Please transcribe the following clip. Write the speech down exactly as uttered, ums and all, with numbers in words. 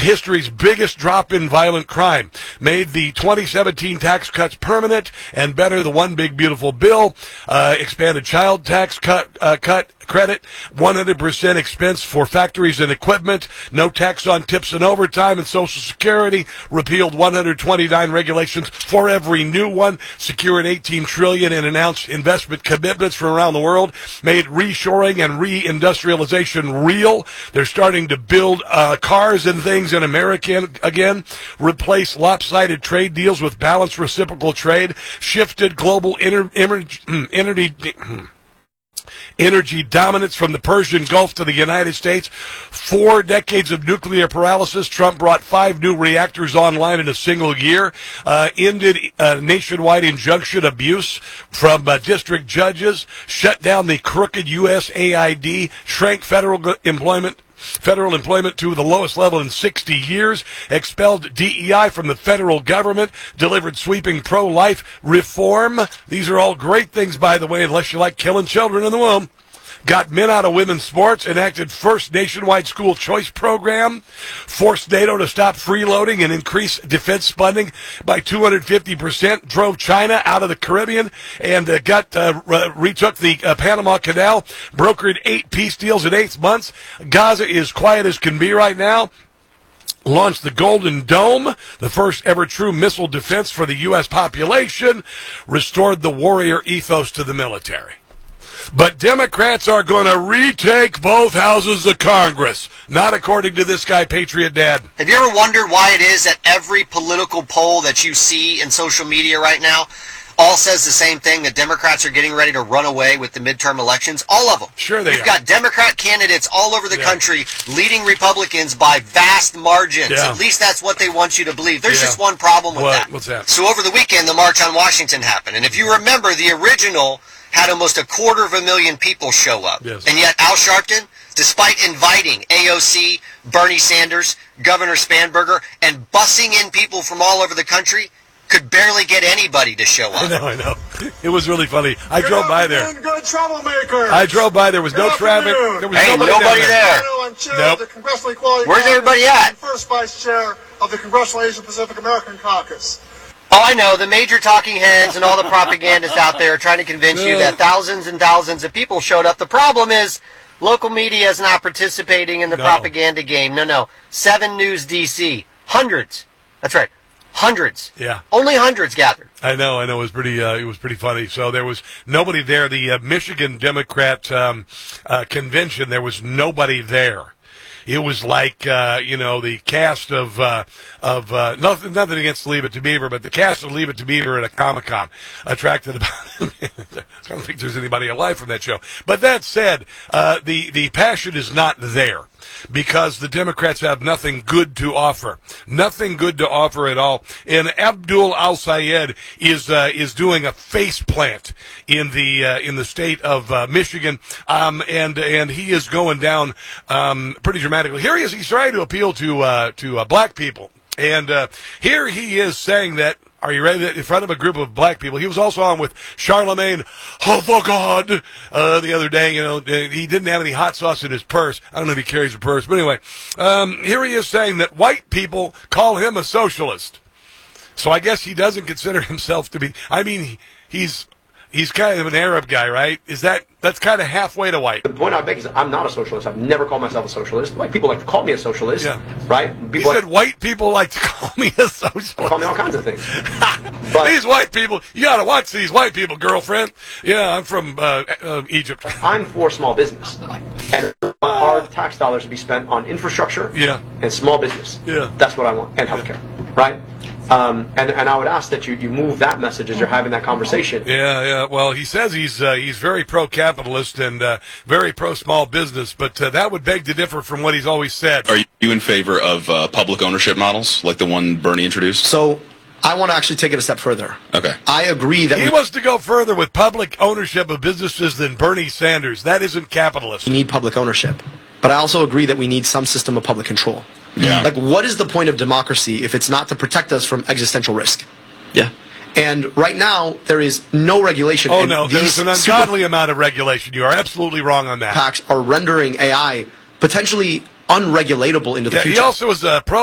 history's biggest drop in violent crime, made the twenty seventeen tax cuts permanent and better the One Big Beautiful Bill, uh, expanded child tax cut, uh, cut credit, one hundred percent expense for factories and equipment, no tax on tips and overtime and Social Security, repealed one hundred twenty-nine regulations for every new one, secured eighteen trillion dollars in announced investment commitments from around the world, made reshoring and reindustrialization real. They're starting to build uh, cars and things in America again, replace lopsided trade deals with balanced reciprocal trade, shifted global inter- emer- energy Energy dominance from the Persian Gulf to the United States. Four decades of nuclear paralysis. Trump brought five new reactors online in a single year. Uh, ended uh, nationwide injunction abuse from uh, district judges. Shut down the crooked U S A I D. Shrank federal employment. Federal employment to the lowest level in sixty years, expelled D E I from the federal government, delivered sweeping pro-life reform. These are all great things, by the way, unless you like killing children in the womb. Got men out of women's sports, enacted first nationwide school choice program, forced NATO to stop freeloading and increase defense spending by two hundred fifty percent, drove China out of the Caribbean, and uh, got uh, re- retook the uh, Panama Canal, brokered eight peace deals in eight months. Gaza is quiet as can be right now. Launched the Golden Dome, the first ever true missile defense for the U S population, restored the warrior ethos to the military. But Democrats are going to retake both houses of Congress, not according to this guy, Patriot Dad. Have you ever wondered why it is that every political poll that you see in social media right now all says the same thing, that Democrats are getting ready to run away with the midterm elections? All of them. Sure they You've are. got Democrat candidates all over the Yeah. country leading Republicans by vast margins. Yeah. At least that's what they want you to believe. There's Yeah. just one problem with What? that. What's that? So over the weekend, the March on Washington happened. And if you remember, the original had almost a quarter of a million people show up. Yes. And yet Al Sharpton, despite inviting A O C, Bernie Sanders, Governor Spanberger, and bussing in people from all over the country, could barely get anybody to show up. I know, I know. It was really funny. I Good drove by there. Good troublemakers. I drove by. There was Good no traffic. afternoon. There was Hey, nobody, nobody down there. I'm chair Nope. of the Congressional Equality Where's Caucus everybody at? and first vice chair of the Congressional Asian Pacific American Caucus. Oh, I know. The major talking heads and all the propagandists out there trying to convince you that thousands and thousands of people showed up. The problem is local media is not participating in the No. propaganda game. No, no. seven News D C. Hundreds. That's right. Hundreds. Yeah. Only hundreds gathered. I know, I know. It was pretty. Uh, it was pretty funny. So there was nobody there. The uh, Michigan Democrat um, uh, convention. There was nobody there. It was like uh, you know the cast of uh, of uh, nothing nothing against Leave It to Beaver, but the cast of Leave It to Beaver at a Comic Con attracted about. I don't think there's anybody alive from that show. But that said, uh, the the passion is not there, because the Democrats have nothing good to offer, nothing good to offer at all. And Abdul Al-Sayed is uh, is doing a face plant in the uh, in the state of uh, Michigan, um, and and he is going down um, pretty dramatically. Here he is. He's trying to appeal to uh, to uh, black people, and uh, here he is saying that. Are you ready? In front of a group of black people. He was also on with Charlemagne oh, the God uh, the other day. You know, he didn't have any hot sauce in his purse. I don't know if he carries a purse, but anyway, um, here he is saying that white people call him a socialist. So I guess he doesn't consider himself to be. I mean, he, he's he's kind of an Arab guy, right? Is that that's kind of halfway to white? The point I make is I'm not a socialist. I've never called myself a socialist. White people like to call me a socialist, Yeah. right? He People said like, white people like to call me a socialist. call me all kinds of things. But These white people, you gotta watch these white people, girlfriend. Yeah, I'm from uh, uh, Egypt. I'm for small business, and our tax dollars to be spent on infrastructure Yeah. and small business. Yeah. That's what I want, and healthcare, right? Um, and and I would ask that you, you move that message as you're having that conversation. Yeah, yeah. Well, he says he's uh, he's very pro-capitalist and uh, very pro-small business, but uh, that would beg to differ from what he's always said. Are you in favor of uh, public ownership models like the one Bernie introduced? So I want to actually take it a step further. Okay. I agree that He we wants to go further with public ownership of businesses than Bernie Sanders. That isn't capitalist. need public ownership, but I also agree that we need some system of public control. Yeah. Like, what is the point of democracy if it's not to protect us from existential risk? Yeah. And right now, there is no regulation. Oh, and no, these there's an super ungodly amount of regulation. You are absolutely wrong on that. PACs are rendering A I potentially unregulatable into the Yeah, he future. also is a pro